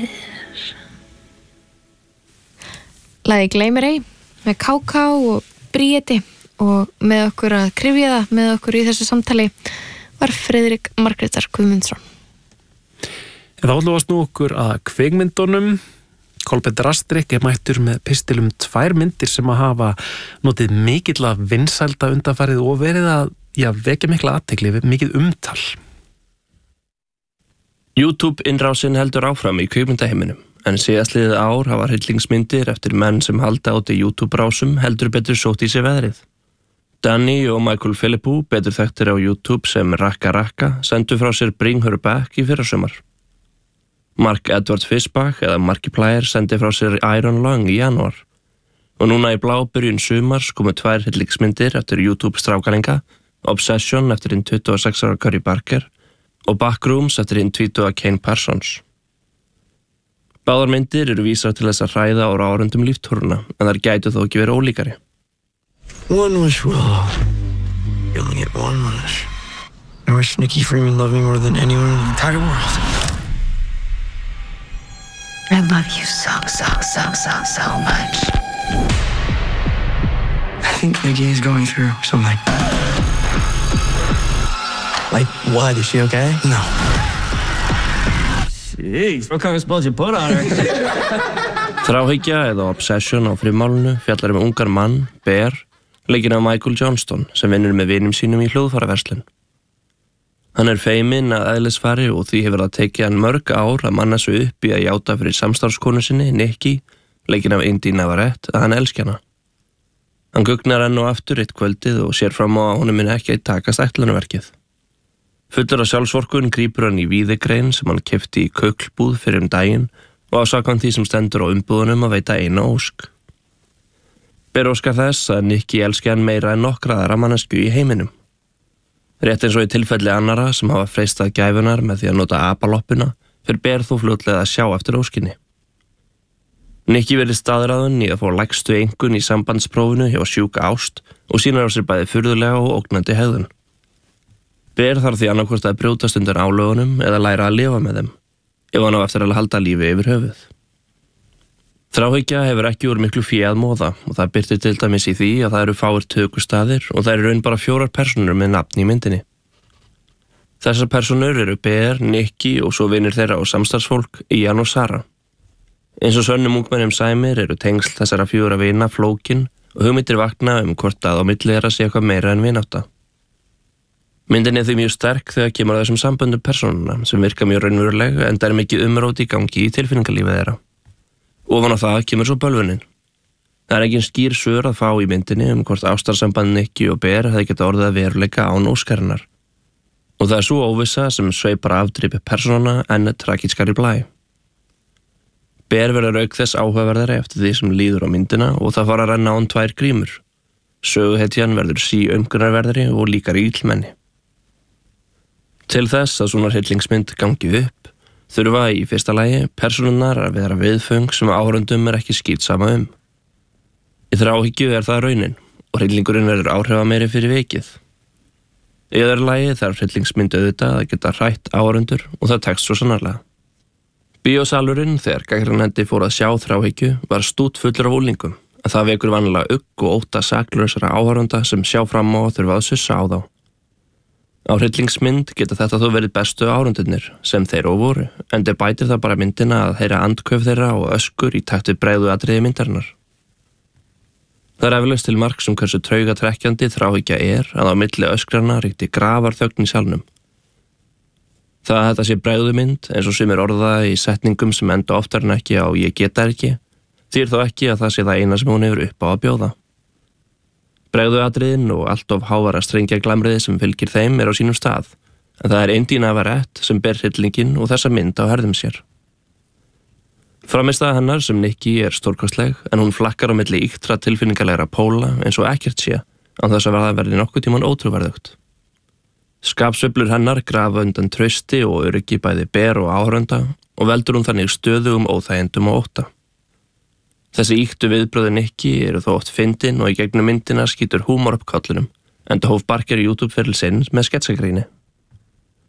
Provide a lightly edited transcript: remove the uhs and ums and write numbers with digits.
þér. Lagið Gleymir ei með KK og Bríeti og með okkur að kryfja það með okkur í þessu samtali var Friðrik Margrétar Guðmundsson. Þá ætlum við að snú okkur að kvikmyndunum. Kolbeinn Rastrik mættur með pistilum 2 myndir sem að hafa notið mikilla vinsælda undanfarið og verið að vekja mikla athygli við mikið umtal. YouTube-innrásin heldur áfram í kvikmyndaheiminum, en síðastliðið ár hafa hryllingsmyndir eftir menn sem halda átti YouTube-rásum heldur betur sótt í sig veðrið. Danny og Michael Philippou, betur þekktir á YouTube sem Rakka Rakka, sendu frá sér Bring Her Back í fyrrasumar. Mark Edward Fisbach eða Markiplier sendi frá sér Iron Lung í janúar. Og núna í blábyrjun sumars komu 2 hryllingsmyndir eftir YouTube-strákalinga, Obsession eftir hinn 26 ára Curry Barker og Backrooms eftir hinn 20 Kane Parsons. Báðar myndir eru vísar til þess að hræða á árundum líftúruna, en þær gætu þó ekki verið ólíkari. One wish for all. You only get one wish. I wish Nikki Freeman loved me more than anyone in the entire world. I love you so much. I think Nikki is going through something. Like what? Is she okay? No. Jeez, what kind of spells you put on her? Þráhyggja eða Obsession á frimálinu fjallar ungar mann, Bear, leikinn af Michael Johnston, sem vinnur með vinum sínum í hljóðfæraverslun. Hann feiminn að eðlisfari og því hefur það tekið hann mörg ár að manna sig upp í að játa fyrir samstarfskonu sinni, Nikki, leikinn af Indy Navarrete, að hann elski hana. Hann gugnar enn og aftur eitt kvöldið og sér fram á að honum muni ekki takast ætlunarverkið. Fullur af sjálfsvorkunn grípur hann í víðigrein sem hann keypti í köklbúð fyrir daginn og ásakant því sem stendur á umbúðunum að veita eina ósk. Ber óskar þess að Nikki elski hann meira en nokkra aðra mannesku í heiminum. Rétt eins og í tilfelli annara sem hafa freistað gæfunar með því að nota apaloppuna fyrir Ber þó fljótlega að sjá eftir óskinni. Nikki verið staðráðinn í að fá lægstu einkunn í sambandsprófinu hjá sjúk ást og sýnar á sér bæði furðulega og ógnandi hegðun. Ber þarf því annarkvort að brjótast undir álögunum eða læra að lifa með þeim, ef hann á eftir að halda lífi yfir höfuð. Þráhyggja hefur ekki úr miklu fé að móða og það birtir til dæmis í því að það eru fáir tökustaðir og það eru raun bara 4 persónur með nafn í myndinni. Þessar persónur eru Bear, Nikki og svo vinir þeirra og samstarfsfólk, Ian og Sarah. Eins og sönnum ungmennum sæmir eru tengsl þessara 4 vina flókin og hugmyndir vakna hvort að á milli þeirra sé eitthvað meira en vinátta. Myndin því mjög sterk þegar kemur að þessum samböndum persónuna sem virka mjög raunveruleg en það mikið umrót í gangi í tilfinningalífið þeirra. Ofan á það kemur svo bölvunin. Það engin skýr svör að fá í myndinni hvort ástarsamband Nikki og Bear hefði geta orðið að veruleika án óskarinnar. Og það svo óvissa sem sveipar afdripi persónuna enn tragískari blæ. Bear verður auk þess áhugaverðari eftir því sem líður á myndina og það fara að renna án 2 grímur. Söguhetjan verður síaumkunarverðari og líkari illmenni. Til þess að svona hryllingsmynd gangi upp þurfa í fyrsta lagi persónurnar að vera viðföng sem áhorfendum ekki skítsama um. Í þráhyggju það raunin og hryllingurinn verður áhrifameiri fyrir vikið. Í öðru lagi þarf hryllingsmynd auðvitað að geta hrætt áhorfendur og það tekst svo sannarlega. Bíósalurinn þegar gagnrýnandi fór að sjá þráhyggju var stút fullur af úlingum en það vekur vanlega ugg og ótta saklausra áhorfenda sem sjá fram á og þurfa að sussa á þá. Á hryllingsmynd geta þetta þó verið bestu áhorfendurnir sem þeir og voru, enda bætir það bara myndina að heyra andköf þeirra og öskur í takt við breiðu atriði myndarinnar. Það eflaust til marks hversu traugatrekkjandi þráhyggja að á milli öskrana ríkti grafarþögn í salnum. Það að þetta sé breiðumynd eins og sumir orða í setningum sem enda oftar en ekki á ég geta ekki, þýr þó ekki að það sé það eina sem hún hefur upp á að bjóða. Bregðuatriðin og allt of hávara strengjaglamriði sem fylgir þeim á sínum stað, en það Indy Navarrete sem ber hryllinginn og þessa mynd á herðum sér. Frammistaða hennar sem Nikki stórkostleg, en hún flakkar á milli ýktra tilfinningalegra póla eins og ekkert sé, án þess að verði nokkuð tímann ótrúverðugt. Skapsveiflur hennar grafa undan trausti og öryggi bæði Bear og áhorfenda og veldur hún þannig stöðugum óþægindum og ótta. Þessi ýktu viðbröðu Nikki þó oft fyndin og í gegnum myndina skýtur húmor upp kollinum, enda hóf Barker YouTube-feril sinn með sketsagríni.